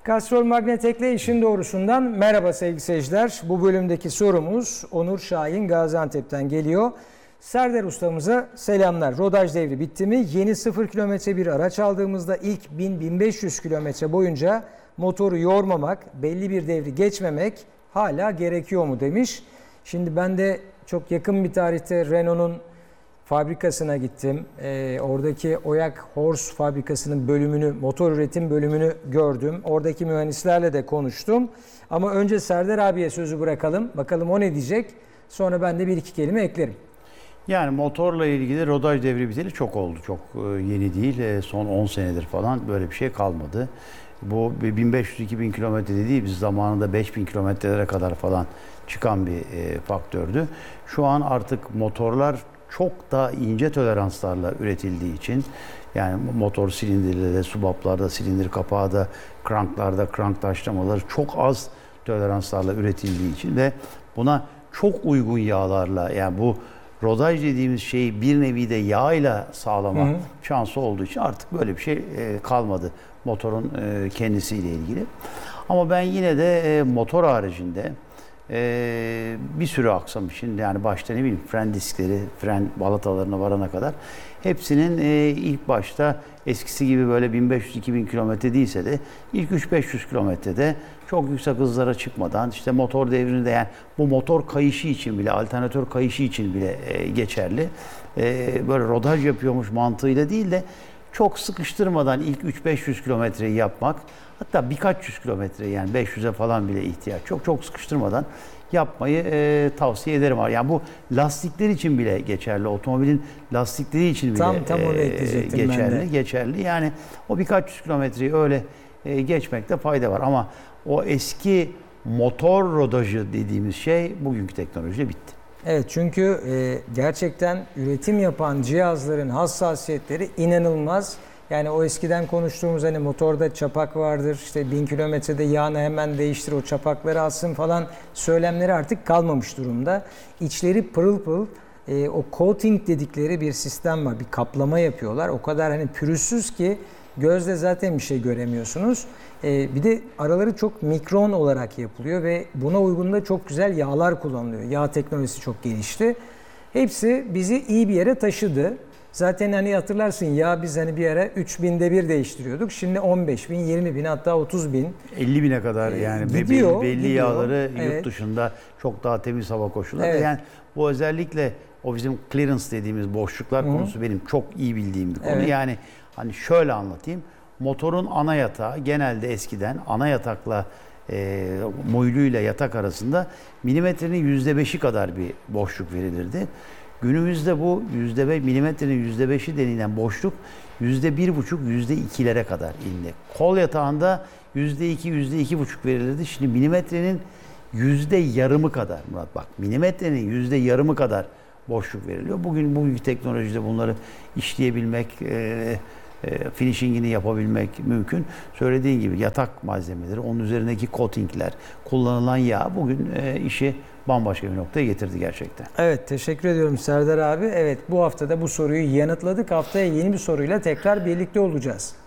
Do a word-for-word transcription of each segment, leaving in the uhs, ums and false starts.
Castrol Magnetek'le işin doğrusundan merhaba sevgili seyirciler. Bu bölümdeki sorumuz Onur Şahin Gaziantep'ten geliyor. Serdar ustamıza selamlar. Rodaj devri bitti mi? Yeni sıfır kilometre bir araç aldığımızda ilk bin bin beş yüz kilometre boyunca motoru yormamak, belli bir devri geçmemek hala gerekiyor mu demiş. Şimdi ben de çok yakın bir tarihte Renault'un fabrikasına gittim. Ee, oradaki Oyak Horse fabrikasının bölümünü, motor üretim bölümünü gördüm. Oradaki mühendislerle de konuştum. Ama önce Serdar abiye sözü bırakalım. Bakalım o ne diyecek. Sonra ben de bir iki kelime eklerim. Yani motorla ilgili rodaj devri biteli çok oldu. Çok yeni değil. Son on senedir falan böyle bir şey kalmadı. Bu bin beş yüz iki bin kilometre değil, biz zamanında beş bin kilometrelere kadar falan çıkan bir e, faktördü. Şu an artık motorlar çok daha ince toleranslarla üretildiği için, yani motor silindirleri, subaplarda, silindir kapağı da, kranklarda, krank taşlamaları çok az toleranslarla üretildiği için ve buna çok uygun yağlarla, yani bu rodaj dediğimiz şeyi bir nevi de yağ sağlama hı hı. şansı olduğu için artık böyle bir şey e, kalmadı motorun e, kendisiyle ilgili. Ama ben yine de e, motor haricinde e, bir sürü aksam için, yani başta ne bileyim fren diskleri, fren balatalarına varana kadar hepsinin e, ilk başta eskisi gibi böyle bin beş yüz iki bin kilometre değilse de ilk üç beş yüz kilometrede çok yüksek hızlara çıkmadan, işte motor devrinde, yani bu motor kayışı için bile, alternatör kayışı için bile e, geçerli. E, böyle rodaj yapıyormuş mantığıyla değil de çok sıkıştırmadan ilk üç beş yüz kilometreyi yapmak, hatta birkaç yüz kilometre, yani beş yüze falan bile ihtiyaç çok çok sıkıştırmadan yapmayı e, tavsiye ederim. Yani bu lastikler için bile geçerli, otomobilin lastikleri için bile tam, tam e, geçerli. Ben de. Geçerli. Yani o birkaç yüz kilometreyi öyle e, geçmekte fayda var. Ama o eski motor rodajı dediğimiz şey bugünkü teknolojide bitti. Evet, çünkü e, gerçekten üretim yapan cihazların hassasiyetleri inanılmaz. Yani o eskiden konuştuğumuz hani motorda çapak vardır, işte bin kilometrede yağını hemen değiştir, o çapakları alsın falan söylemleri artık kalmamış durumda. İçleri pırıl pırıl, e, o coating dedikleri bir sistem var, bir kaplama yapıyorlar. O kadar hani pürüzsüz ki gözle zaten bir şey göremiyorsunuz. Ee, bir de araları çok mikron olarak yapılıyor ve buna uygun da çok güzel yağlar kullanılıyor. Yağ teknolojisi çok gelişti. Hepsi bizi iyi bir yere taşıdı. Zaten hani hatırlarsın, yağ biz hani bir ara üç binde bir değiştiriyorduk. Şimdi on beş bin, yirmi bin, hatta otuz bin. elli bine kadar yani gidiyor, belli, belli gidiyor. yağları Evet. Yurt dışında çok daha temiz hava koşulları. Evet. Yani bu özellikle o bizim clearance dediğimiz boşluklar Hı-hı. konusu benim çok iyi bildiğim bir konu. Evet. Yani hani şöyle anlatayım. Motorun ana yatağı genelde eskiden ana yatakla e, moyluyla yatak arasında milimetrenin yüzde beşi kadar bir boşluk verilirdi. Günümüzde bu yüzde beş, milimetrenin yüzde beşi denilen boşluk yüzde bir buçuk, yüzde ikilere kadar indi. Kol yatağında yüzde iki, yüzde iki buçuk verilirdi. Şimdi milimetrenin yüzde yarımı kadar, Murat bak, milimetrenin yüzde yarımı kadar boşluk veriliyor. Bugün bugünkü teknolojide bunları işleyebilmek, e, e, finishingini yapabilmek mümkün. Söylediğin gibi yatak malzemeleri, onun üzerindeki coatingler, kullanılan yağ bugün e, işi bambaşka bir noktaya getirdi gerçekten. Evet, teşekkür ediyorum Serdar abi. Evet, bu hafta da bu soruyu yanıtladık. Haftaya yeni bir soruyla tekrar birlikte olacağız.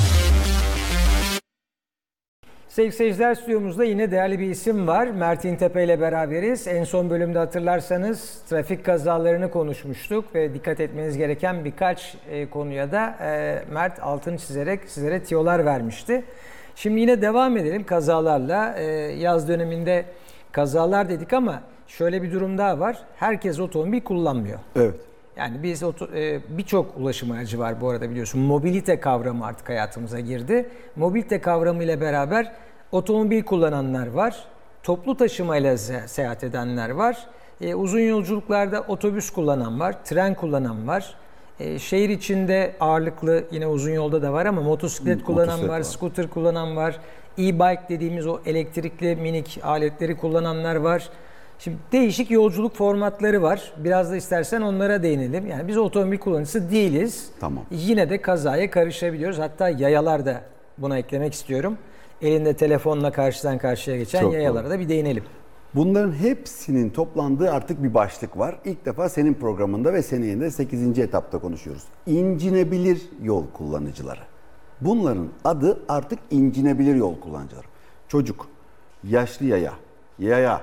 Sevgili seyirciler, stüdyomuzda yine değerli bir isim var. Mert İntepe ile beraberiz. En son bölümde hatırlarsanız trafik kazalarını konuşmuştuk ve dikkat etmeniz gereken birkaç e, konuya da e, Mert altını çizerek sizlere tiyolar vermişti. Şimdi yine devam edelim kazalarla. E, yaz döneminde kazalar dedik ama şöyle bir durum daha var. Herkes otomobil kullanmıyor. Evet. Yani biz e, birçok ulaşım aracı var bu arada, biliyorsun. Mobilite kavramı artık hayatımıza girdi. Mobilite kavramı ile beraber otomobil kullananlar var. Toplu taşımayla seyahat edenler var. E, uzun yolculuklarda otobüs kullanan var. Tren kullanan var. E, şehir içinde ağırlıklı yine uzun yolda da var ama motosiklet kullanan Motosiklet var, var. scooter kullanan var. E-bike dediğimiz o elektrikli minik aletleri kullananlar var. Şimdi değişik yolculuk formatları var. Biraz da istersen onlara değinelim. Yani biz otomobil kullanıcısı değiliz. Tamam. Yine de kazaya karışabiliyoruz. Hatta yayalar da buna eklemek istiyorum. Elinde telefonla karşıdan karşıya geçen Çok yayalara doğru. da bir değinelim. Bunların hepsinin toplandığı artık bir başlık var. İlk defa senin programında ve seneye de sekizinci etapta konuşuyoruz. İncinebilir yol kullanıcıları. Bunların adı artık incinebilir yol kullanıcıları. Çocuk, yaşlı yaya, yaya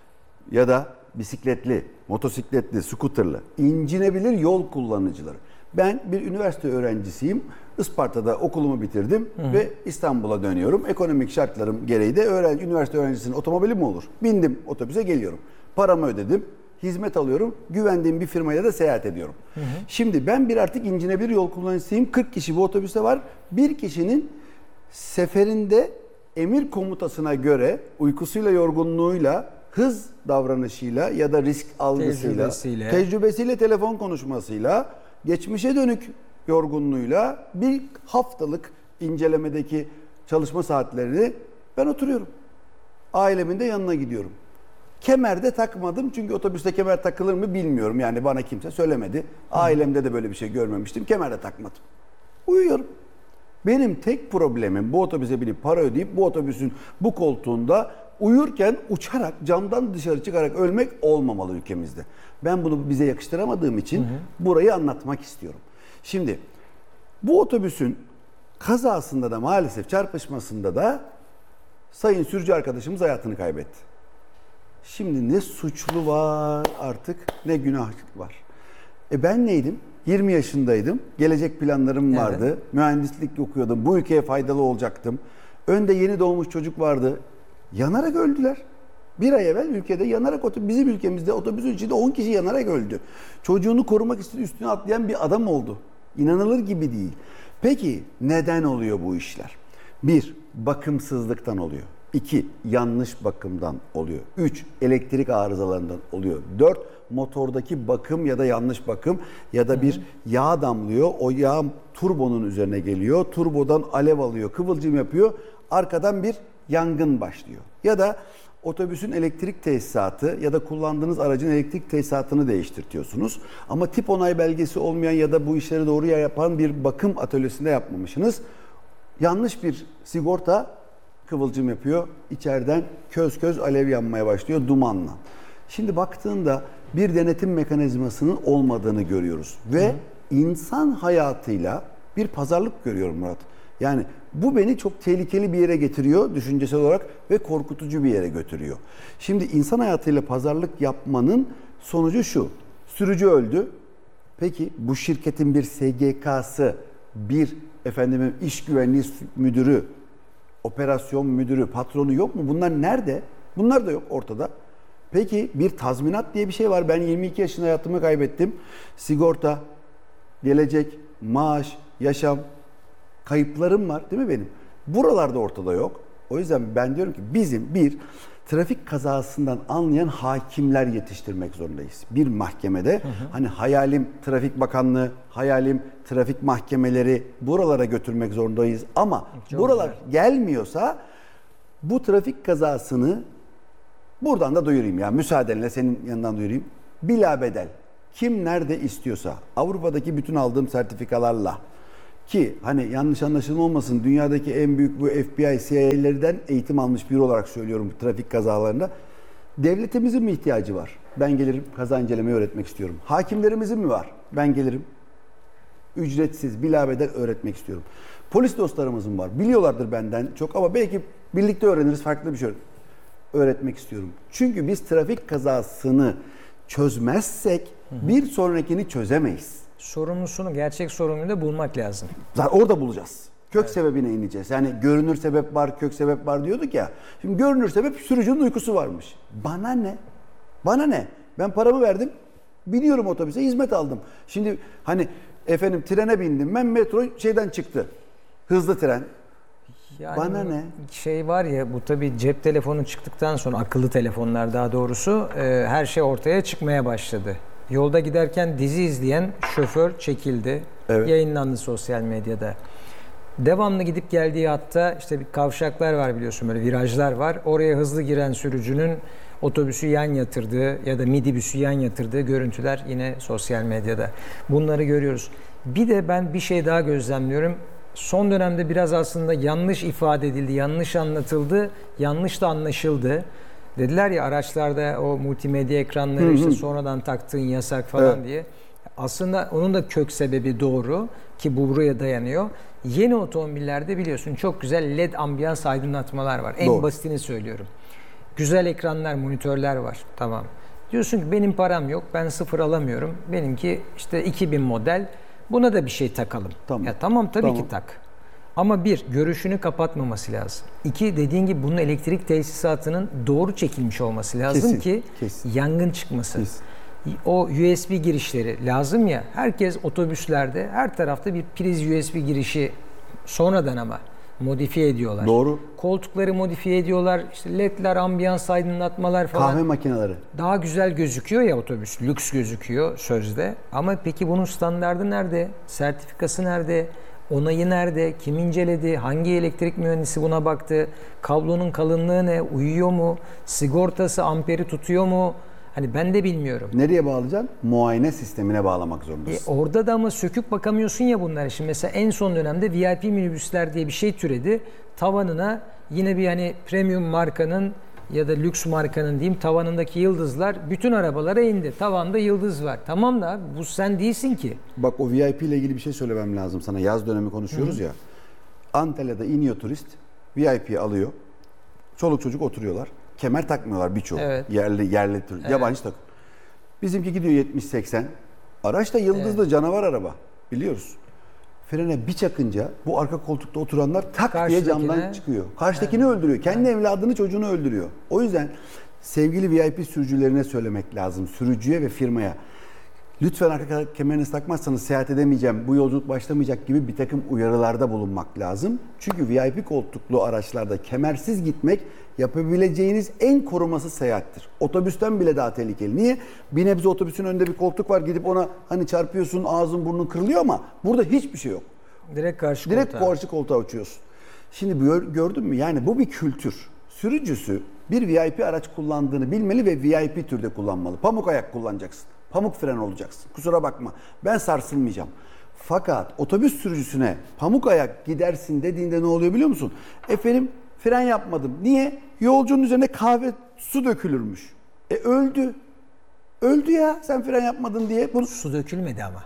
ya da bisikletli, motosikletli, skuterlı, incinebilir yol kullanıcıları. Ben bir üniversite öğrencisiyim. Isparta'da okulumu bitirdim hı hı. ve İstanbul'a dönüyorum. Ekonomik şartlarım gereği de öğrenci, üniversite öğrencisinin otomobili mi olur? Bindim otobüse geliyorum. Paramı ödedim, hizmet alıyorum, güvendiğim bir firmayla da seyahat ediyorum. Hı hı. Şimdi ben bir artık incinebilir yol kullanıcısıyım. kırk kişi bu otobüste var. Bir kişinin seferinde emir komutasına göre uykusuyla, yorgunluğuyla, hız davranışıyla ya da risk algısıyla, tecrübesiyle, tecrübesiyle telefon konuşmasıyla, geçmişe dönük yorgunluğuyla bir haftalık incelemedeki çalışma saatlerini ben oturuyorum. Ailemin de yanına gidiyorum. Kemer de takmadım çünkü otobüste kemer takılır mı bilmiyorum. Yani bana kimse söylemedi. Ailemde de böyle bir şey görmemiştim. Kemer de takmadım. Uyuyorum. Benim tek problemim bu otobüse binip para ödeyip bu otobüsün bu koltuğunda uyurken uçarak camdan dışarı çıkarak ölmek olmamalı ülkemizde. Ben bunu bize yakıştıramadığım için hı hı. burayı anlatmak istiyorum. Şimdi bu otobüsün kazasında da maalesef çarpışmasında da sayın sürücü arkadaşımız hayatını kaybetti. Şimdi ne suçlu var artık ne günah var. E ben neydim? yirmi yaşındaydım. Gelecek planlarım vardı. Evet. Mühendislik okuyordum. Bu ülkeye faydalı olacaktım. Önde yeni doğmuş çocuk vardı. Yanarak öldüler. Bir ay evvel ülkede yanarak otobüs, bizim ülkemizde otobüsün içinde on kişi yanarak öldü. Çocuğunu korumak için üstüne atlayan bir adam oldu. İnanılır gibi değil. Peki neden oluyor bu işler? Bir, bakımsızlıktan oluyor. İki, yanlış bakımdan oluyor. Üç, elektrik arızalarından oluyor. Dört, motordaki bakım ya da yanlış bakım ya da bir yağ damlıyor. O yağ turbonun üzerine geliyor. Turbodan alev alıyor, kıvılcım yapıyor. Arkadan bir yangın başlıyor. Ya da otobüsün elektrik tesisatı ya da kullandığınız aracın elektrik tesisatını değiştirtiyorsunuz. Ama tip onay belgesi olmayan ya da bu işleri doğru yapan bir bakım atölyesinde yapmamışsınız. Yanlış bir sigorta kıvılcım yapıyor. İçeriden köz köz alev yanmaya başlıyor dumanla. Şimdi baktığında bir denetim mekanizmasının olmadığını görüyoruz. Ve Hı. insan hayatıyla bir pazarlık görüyorum Murat. Yani bu beni çok tehlikeli bir yere getiriyor düşüncesel olarak ve korkutucu bir yere götürüyor. Şimdi insan hayatıyla pazarlık yapmanın sonucu şu. Sürücü öldü. Peki bu şirketin bir S G K'sı, bir efendim iş güvenliği müdürü, operasyon müdürü, patronu yok mu? Bunlar nerede? Bunlar da yok ortada. Peki bir tazminat diye bir şey var. Ben yirmi iki yaşında hayatımı kaybettim. Sigorta, gelecek, maaş, yaşam, kayıplarım var değil mi benim? Buralarda ortada yok. O yüzden ben diyorum ki bizim bir trafik kazasından anlayan hakimler yetiştirmek zorundayız. Bir mahkemede hı hı. hani hayalim Trafik Bakanlığı, hayalim trafik mahkemeleri buralara götürmek zorundayız. Ama Çok buralar güzel. gelmiyorsa bu trafik kazasını buradan da duyurayım ya müsaadenle senin yanından duyurayım. Bilabedel kim nerede istiyorsa Avrupa'daki bütün aldığım sertifikalarla ki hani yanlış anlaşılma olmasın dünyadaki en büyük bu F B I, C I A'lerden eğitim almış biri olarak söylüyorum trafik kazalarında. Devletimizin mi ihtiyacı var? Ben gelirim kaza incelemeyi öğretmek istiyorum. Hakimlerimizin mi var? Ben gelirim ücretsiz bilabedel öğretmek istiyorum. Polis dostlarımızın var. Biliyorlardır benden çok ama belki birlikte öğreniriz farklı bir şey öğretmek istiyorum. Çünkü biz trafik kazasını çözmezsek hı hı. bir sonrakini çözemeyiz. Sorumlusunu, gerçek sorumluluğu da bulmak lazım. Zaten orada bulacağız. Kök evet. sebebine ineceğiz. Yani görünür sebep var, kök sebep var diyorduk ya. Şimdi görünür sebep sürücünün uykusu varmış. Bana ne? Bana ne? Ben paramı verdim. Biniyorum otobüse, hizmet aldım. Şimdi hani efendim trene bindim. Ben metro şeyden çıktı. Hızlı tren. Yani bana ne? Şey var ya bu tabii cep telefonu çıktıktan sonra akıllı telefonlar daha doğrusu e, her şey ortaya çıkmaya başladı. Yolda giderken dizi izleyen şoför çekildi. Evet. Yayınlandı sosyal medyada. Devamlı gidip geldiği hatta işte bir kavşaklar var biliyorsun böyle virajlar var. Oraya hızlı giren sürücünün otobüsü yan yatırdığı ya da midibüsü yan yatırdığı görüntüler yine sosyal medyada. Bunları görüyoruz. Bir de ben bir şey daha gözlemliyorum. Son dönemde biraz aslında yanlış ifade edildi, yanlış anlatıldı, yanlış da anlaşıldı. Dediler ya araçlarda o multimedya ekranları hı hı. işte sonradan taktığın yasak falan evet. diye. Aslında onun da kök sebebi doğru ki bu buraya dayanıyor. Yeni otomobillerde biliyorsun çok güzel L E D ambiyans aydınlatmalar var. En Doğru. basitini söylüyorum. Güzel ekranlar, monitörler var. Tamam. Diyorsun ki benim param yok, ben sıfır alamıyorum. Benimki işte iki bin model. Buna da bir şey takalım. Tamam. Ya tamam tabii Tamam. ki tak. Ama bir, görüşünü kapatmaması lazım. İki, dediğin gibi bunun elektrik tesisatının doğru çekilmiş olması lazım Kesin, ki kesin. yangın çıkmasın. Kesin. O U S B girişleri lazım ya. Herkes otobüslerde her tarafta bir priz U S B girişi sonradan ama modifiye ediyorlar. Doğru. Koltukları modifiye ediyorlar. İşte L E D'ler, ambiyans aydınlatmalar falan. Kahve makineleri. Daha güzel gözüküyor ya otobüs. Lüks gözüküyor sözde. Ama peki bunun standardı nerede? Sertifikası nerede? Onayı nerede? Kim inceledi? Hangi elektrik mühendisi buna baktı? Kablonun kalınlığı ne? Uyuyor mu? Sigortası amperi tutuyor mu? Hani ben de bilmiyorum. Nereye bağlayacaksın? Muayene sistemine bağlamak E zorundasın. orada da ama söküp bakamıyorsun ya bunlara. Şimdi mesela en son dönemde V I P minibüsler diye bir şey türedi. Tavanına yine bir hani premium markanın ya da lüks markanın diyeyim tavanındaki yıldızlar bütün arabalara indi. Tavanda yıldız var. Tamam da abi, bu sen değilsin ki. Bak o V I P ile ilgili bir şey söylemem lazım sana. Yaz dönemi konuşuyoruz ya. Antalya'da iniyor turist. V I P alıyor. Çoluk çocuk oturuyorlar. Kemer takmıyorlar birçoğu. Evet. Yerli yerli turist. Yabancı tak. Bizimki gidiyor yetmiş seksen. Araç da yıldızlı canavar araba. Biliyoruz. Frene bir çakınca bu arka koltukta oturanlar tak diye camdan Karşıdakine- çıkıyor. Karşıdakini öldürüyor. Kendi evladını çocuğunu öldürüyor. O yüzden sevgili V I P sürücülerine söylemek lazım. Sürücüye ve firmaya. Lütfen arka kemerinizi takmazsanız seyahat edemeyeceğim, bu yolculuk başlamayacak gibi bir takım uyarılarda bulunmak lazım. Çünkü V I P koltuklu araçlarda kemersiz gitmek yapabileceğiniz en korumasız seyahattir. Otobüsten bile daha tehlikeli. Niye? Bir nebze otobüsün önünde bir koltuk var, gidip ona hani çarpıyorsun, ağzın burnun kırılıyor ama burada hiçbir şey yok. Direkt karşı Direkt koltuğa. karşı koltuğa uçuyorsun. Şimdi gör- gördün mü? Yani bu bir kültür. Sürücüsü bir V I P araç kullandığını bilmeli ve V I P türde kullanmalı. Pamuk ayak kullanacaksın. Pamuk fren olacaksın. Kusura bakma. Ben sarsılmayacağım. Fakat otobüs sürücüsüne pamuk ayak gidersin dediğinde ne oluyor biliyor musun? Efendim fren yapmadım. Niye? Yolcunun üzerine kahve su dökülürmüş. E öldü. Öldü ya sen fren yapmadın diye. Bunu... Su dökülmedi ama.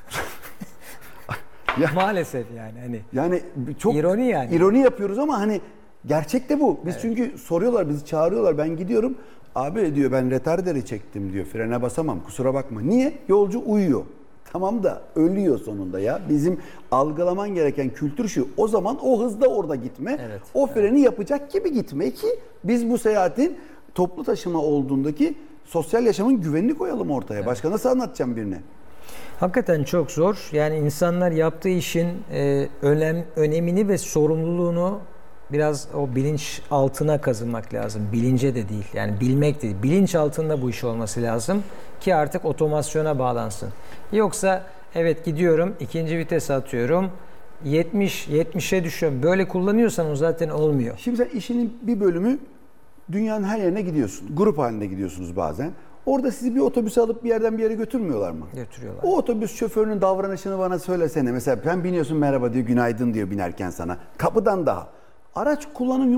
Ya- Maalesef yani hani. Yani çok İroni yani. ironi yapıyoruz ama hani gerçek de bu. Biz çünkü soruyorlar, bizi çağırıyorlar. Ben gidiyorum. Abi diyor ben retarderi çektim diyor. Frene basamam. Kusura bakma. Niye? Yolcu uyuyor. Tamam da ölüyor sonunda ya. Bizim algılaman gereken kültür şu. O zaman o hızda orada gitme. Evet, o freni yapacak gibi gitme ki biz bu seyahatin toplu taşıma olduğundaki sosyal yaşamın güvenini koyalım ortaya. Başka nasıl anlatacağım birine? Hakikaten çok zor. Yani insanlar yaptığı işin e, önem önemini ve sorumluluğunu biraz o bilinç altına kazınmak lazım. Bilince de değil. Yani bilmek değil. Bilinç altında bu iş olması lazım ki artık otomasyona bağlansın. Yoksa evet gidiyorum, ikinci vitese atıyorum. yetmiş yetmişe düşüyorum. Böyle kullanıyorsan o zaten olmuyor. Şimdi sen işinin bir bölümü dünyanın her yerine gidiyorsun. Grup halinde gidiyorsunuz bazen. Orada sizi bir otobüse alıp bir yerden bir yere götürmüyorlar mı? Götürüyorlar. O otobüs şoförünün davranışını bana söylesene. Mesela sen biniyorsun, merhaba diyor, günaydın diyor binerken sana. Kapıdan daha. Araç kullanım